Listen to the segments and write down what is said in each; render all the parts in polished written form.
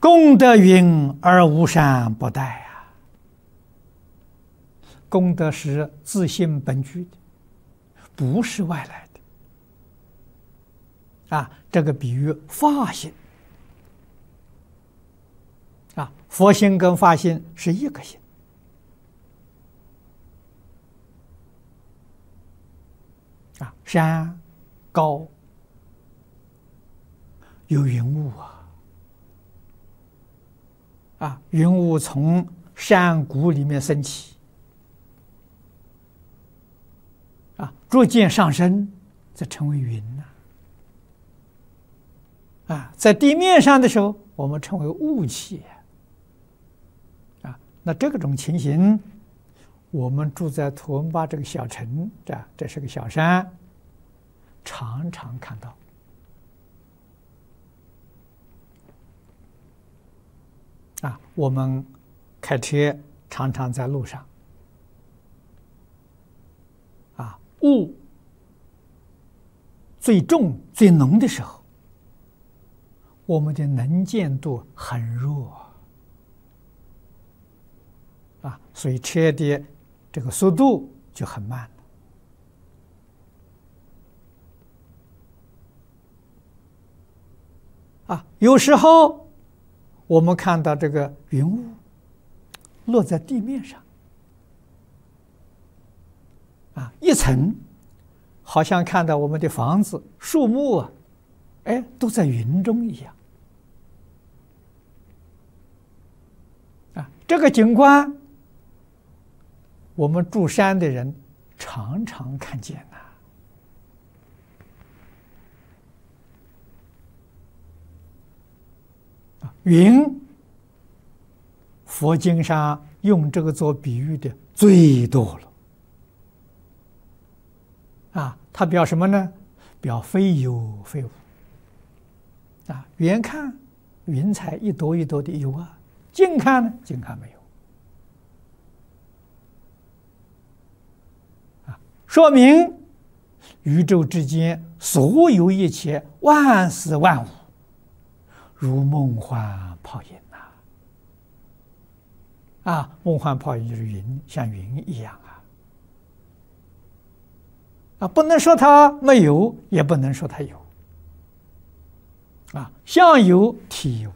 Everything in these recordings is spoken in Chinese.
功德云而无善不殆啊！功德是自性本具的，不是外来的。这个比喻法性佛性跟法性是一个性山高有云雾云雾从山谷里面升起逐渐上升，则成为云在地面上的时候，我们称为雾气那这种情形，我们住在图文巴这个小城，这是个小山，常常看到我们开车常常在路上雾最重最浓的时候，我们的能见度很弱所以车的这个速度就很慢有时候我们看到这个云雾落在地面上一层，好像看到我们的房子、树木都在云中一样这个景观，我们住山的人常常看见云，佛经上用这个做比喻的最多了它表什么呢？表非有非无远看云彩一朵一朵的有近看呢，近看没有说明宇宙之间所有一切万事万物如梦幻泡影梦幻泡影就是云，像云一样不能说它没有，也不能说它有相有体无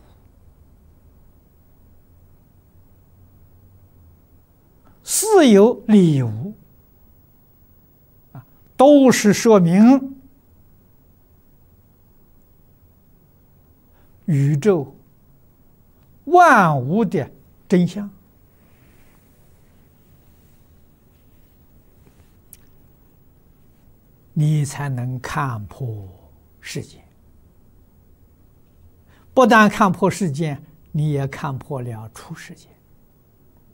事有理无都是说明宇宙万物的真相你才能看破世界。不但看破世界，你也看破了出世界。